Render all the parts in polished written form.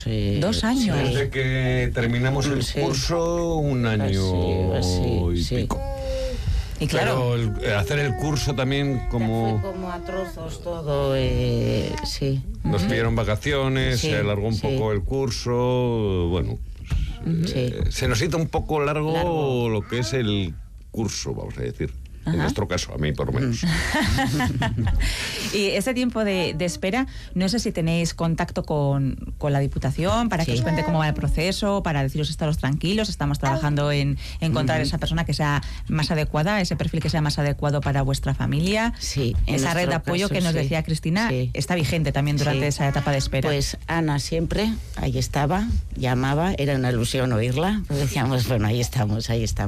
2 años. Desde que terminamos el curso, 1 año y pico. Y claro, pero hacer el curso también como... Fue como a trozos todo, sí. Nos pidieron vacaciones, se alargó un poco el curso, bueno, se nos hizo un poco largo lo que es el curso, vamos a decir. En nuestro caso, a mí por lo menos. Y ese tiempo de espera, no sé si tenéis contacto con la Diputación para que os cuente cómo va el proceso, para deciros estaros tranquilos. Estamos trabajando en encontrar esa persona que sea más adecuada, ese perfil que sea más adecuado para vuestra familia. Sí. Esa red de apoyo que nos decía Cristina está vigente también durante esa etapa de espera. Pues Ana siempre, ahí estaba, llamaba, era una ilusión oírla. Decíamos, bueno, ahí estamos.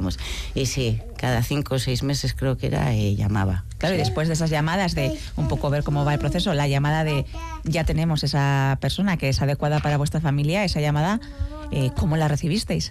Y sí, cada 5 o 6 meses creo que era, llamaba. Claro, y después de esas llamadas de un poco ver cómo va el proceso, la llamada de ya tenemos esa persona que es adecuada para vuestra familia, esa llamada, ¿cómo la recibisteis?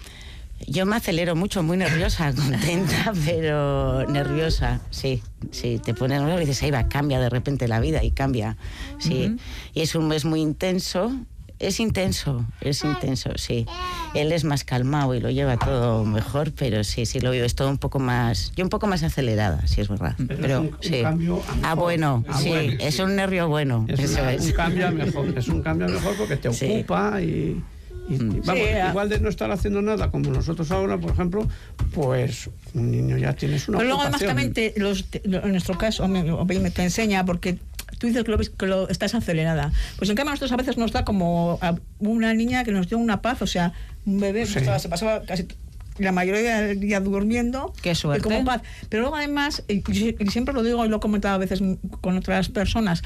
Yo me acelero mucho, muy nerviosa, contenta, pero nerviosa, sí, te pones nerviosa y dices, ahí va, cambia de repente la vida y cambia, sí. Y es un mes muy intenso. Es intenso, sí. Él es más calmado y lo lleva todo mejor, pero sí, lo veo, es todo un poco más... Yo un poco más acelerada, sí es verdad. Pero un cambio mejor. Bueno, bueno. Es un nervio bueno. Un cambio mejor porque te ocupa y vamos, igual de no estar haciendo nada como nosotros ahora, por ejemplo, pues un niño ya tienes una pero luego además ocupación. también en nuestro caso me te enseña, porque tú dices que estás acelerada, pues en cambio a nosotros a veces nos da como a una niña que nos dio una paz, o sea, un bebé se pasaba casi la mayoría del día durmiendo. Qué suerte. Como paz. Pero luego además, y siempre lo digo y lo he comentado a veces con otras personas,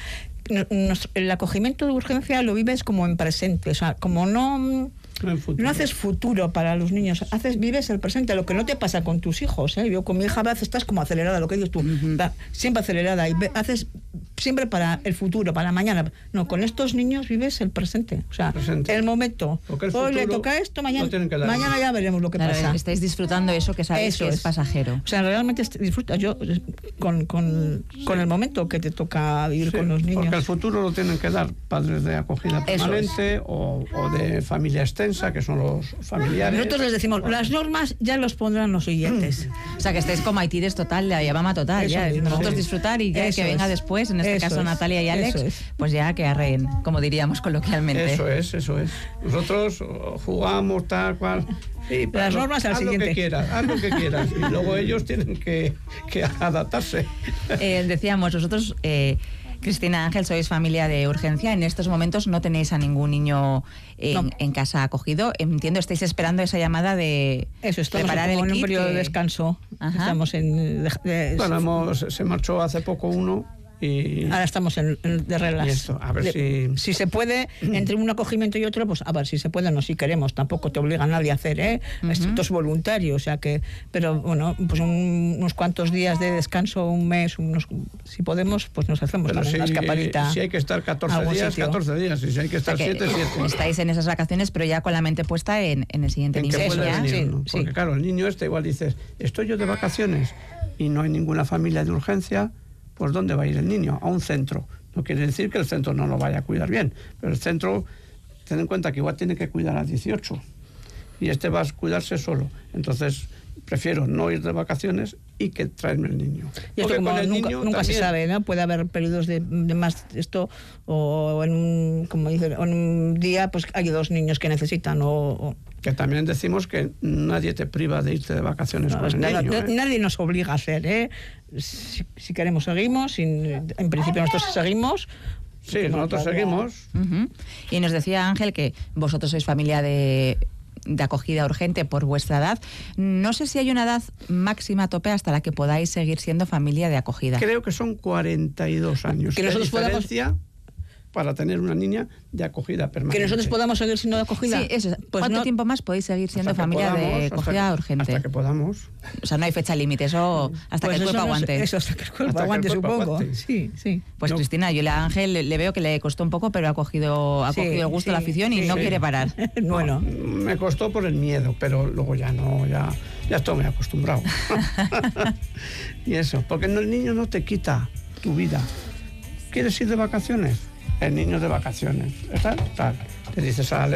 el acogimiento de urgencia lo vives como en presente, o sea, como no haces futuro para los niños, vives el presente, lo que no te pasa con tus hijos, ¿eh? Yo con mi hija a veces estás como acelerada, lo que dices tú, siempre acelerada, y haces siempre para el futuro, para mañana. No, con estos niños vives el presente, o sea, el momento. Hoy le toca esto, mañana ya veremos lo que pasa. Estáis disfrutando eso que sabéis que es pasajero. O sea, realmente disfrutas yo con el momento que te toca vivir con los niños. Porque el futuro lo tienen que dar padres de acogida permanente o de familia extensa, que son los familiares. Nosotros les decimos, las normas ya los pondrán los siguientes. O sea, que estáis como Haitides total, la llamama total, eso ya. Nosotros disfrutar y ya que venga después, en este caso Natalia y Alex, pues ya que arreen, como diríamos coloquialmente. Eso es. Nosotros jugamos tal cual. Sí, las normas al siguiente. Haz lo que quieras. Y luego ellos tienen que adaptarse. Decíamos, vosotros... Cristina, Ángel, sois familia de urgencia. En estos momentos no tenéis a ningún niño en casa acogido. Entiendo, estáis esperando esa llamada de preparar el kit. En un periodo de descanso. Estamos Bueno, se marchó hace poco uno. Y ahora estamos de reglas. Y esto, a ver si se puede, entre un acogimiento y otro, pues a ver si se puede, no, si queremos, tampoco te obliga a nadie a hacer, esto es voluntario, o sea que, pero bueno, pues unos cuantos días de descanso, un mes, si podemos, pues nos hacemos una escapadita. Si hay que estar 14 días, sitio. 14 días, y si hay que estar 7, 7. Estáis en esas vacaciones, pero ya con la mente puesta en el siguiente niño. Porque claro, el niño igual dices, estoy yo de vacaciones y no hay ninguna familia de urgencia, pues ¿dónde va a ir el niño? A un centro. No quiere decir que el centro no lo vaya a cuidar bien, pero el centro, ten en cuenta que igual tiene que cuidar a 18 y va a cuidarse solo. Entonces, prefiero no ir de vacaciones y que traerme el niño. Y esto como nunca se sabe, ¿no? Puede haber periodos de más esto, o en un día pues hay 2 niños que necesitan Que también decimos que nadie te priva de irte de vacaciones con el niño. Nadie nos obliga a hacer, ¿eh? Si queremos seguimos, en principio nosotros seguimos. Sí, nosotros seguimos. Y nos decía Ángel que vosotros sois familia de acogida urgente por vuestra edad. No sé si hay una edad máxima a tope hasta la que podáis seguir siendo familia de acogida. Creo que son 42 años. Que nosotros podamos... para tener una niña de acogida permanente. Que nosotros podamos seguir siendo de acogida. Sí, eso. Pues ¿cuánto tiempo más podéis seguir siendo familia de acogida urgente? Hasta que podamos. O sea, no hay fecha límite, eso hasta que el cuerpo aguante. Eso, hasta que el cuerpo aguante, supongo. Sí. Pues Cristina, yo a Ángel le veo que le costó un poco, pero ha cogido el gusto, la afición y no quiere parar. Bueno. Me costó por el miedo, pero luego ya estoy muy acostumbrado. Y eso, porque el niño no te quita tu vida. ¿Quieres ir de vacaciones? El niño de vacaciones. Tal. Te dices a